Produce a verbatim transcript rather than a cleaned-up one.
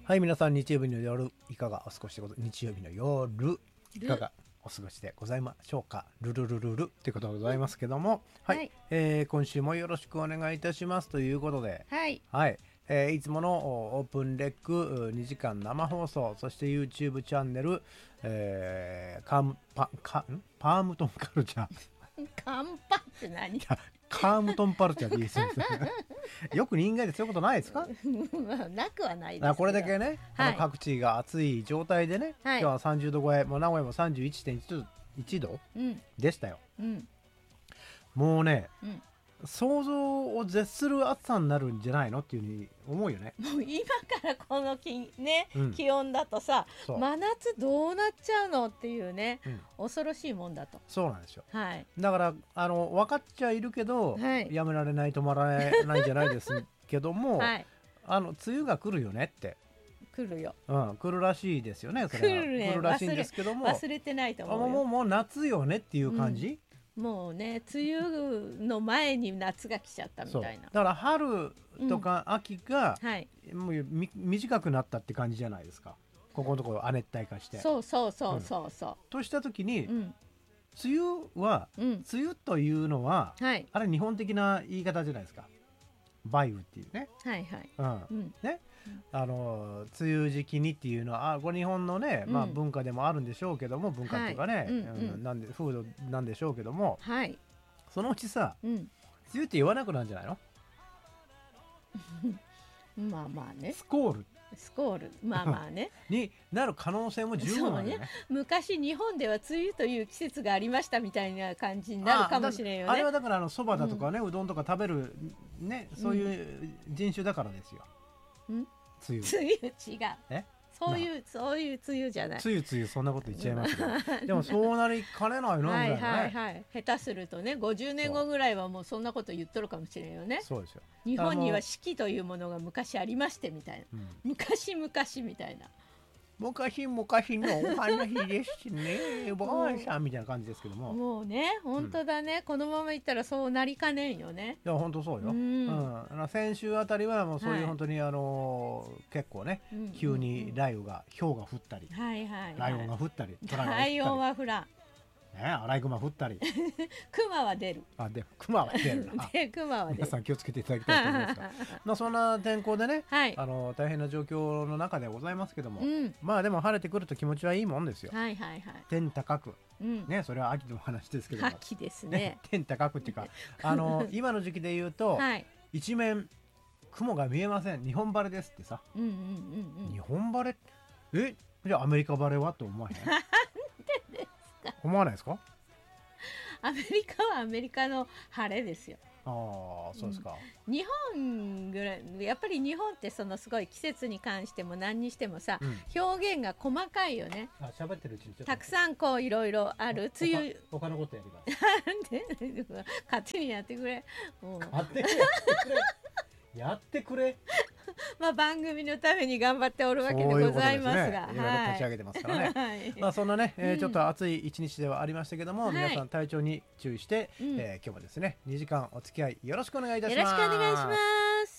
はい、皆さん日曜日の夜いかがお過ごしでございます日曜日の夜いかがお過ごしでございましょうか。ルルルルルってことでございますけども、はい、はい、えー、今週もよろしくお願いいたしますということで、 はい、 はい、えー、いつものオープンレックにじかん生放送、そして YouTube チャンネル、えー、カムパカんパームトンカルチャーカンパって何？ カームトンパルチャーでいいですねよく人間でそういうことないですか？ なくはないです。 これだけね、はい、あの各地が暑い状態でね、はい、今日はさんじゅうど超え、もう名古屋も さんじゅういってんいちどでしたよ、 うん、 もうね、 うん、 想像を絶する暑さになるんじゃないのっていうふうに思うよね。 もう今からこの気、ね、 うん、 気温だとさ、真夏どうなっちゃうのっていうね、うん、恐ろしいもんだと。 そうなんですよ、 はい、 だからあの分かっちゃいるけど、はい、やめられない止まらないじゃないですけども、はい、あの梅雨が来るよねって来るよ、 うん、来るらしいですよね。それは来るね、 来るらしいんですけども、 忘れてないと思うよ。 もうもう夏よねっていう感じ、 うん、もうね、梅雨の前に夏が来ちゃったみたいな。 だから春とか秋が、 うん、はい、もうみ短くなったって感じじゃないですか。ここのところ亜熱帯化して、 そうそうそうそうそう、うん、 とした時に、うん、梅雨は、 うん、 梅雨というのは、はい、あれ日本的な言い方じゃないですか。梅雨っていうね、 はいはい、 うん、うん、ね、あの梅雨時期にっていうのはあこれ日本のね、まあ、文化でもあるんでしょうけども、うん、文化っていうかね、はい、うんうん、なんで風土なんでしょうけども、 はい、 そのうちさ、うん、梅雨って言わなくなるんじゃないのまあまあね、 スコールスコールまあまあねになる可能性も十分あるよね。ね、 昔日本では梅雨という季節がありましたみたいな感じになるかもしれんよね。 あ, あれはだからあのそばだとかね、うん、うどんとか食べるね、そういう人種だからですよ、 うん、 梅雨梅雨違う、 えそういうそういう梅雨じゃない。 梅雨梅雨そんなこと言っちゃいますけどでもそうなりかねないのはいはいはい、下手するとねごじゅうねんごぐらいはもうそんなこと言っとるかもしれんよね。 そうですよ。 日本には四季というものが昔ありましてみたいな、うん、昔昔みたいな、 昔昔のお話ですねおばあさんみたいな感じですけども、 もうね本当だね、うん、このままいったらそうなりかねんよね。 いや本当そうよ、うんうん、先週あたりはもうそういう本当に、はい、あのー、結構ね、うんうんうん、急に雷雨が氷が降ったり、 はいはいはい、 ライオンが降ったり、 ライオンは降らんね、アライグマ降ったりクマは出る。 あでクマは出るなでクマは出る。 皆さん気をつけていただきたいと思いますがまあそんな天候でね、はい、あの大変な状況の中でございますけども、うん、まあでも晴れてくると気持ちはいいもんですよ。 はいはいはい、 天高く、うん、ね、それは秋の話ですけども、 秋ですね、 ね、天高くっていうかあの今の時期で言うと、はい、一面雲が見えません、日本晴れですってさ、 うんうんうんうん、 日本晴れえじゃあアメリカ晴れはと思わへんなんでですか？思わないですか？ アメリカはアメリカの晴れですよ。 ああそうですか、 うん、日本ぐらいやっぱり日本ってそのすごい季節に関しても何にしてもさ、うん、表現が細かいよね。 あ喋ってるうちにちょっとたくさんこういろいろある梅雨他のことやりますで勝手にやってくれ、もう勝手にやってくれやってくれまあ番組のために頑張っておるわけでございますが、 いろいろ立ち上げてますからね、はい、まあそんなね、えー、ちょっと暑い一日ではありましたけども、うん、皆さん体調に注意して、はい、えー、今日もですねにじかんお付き合いよろしくお願いいたします。 よろしくお願いします。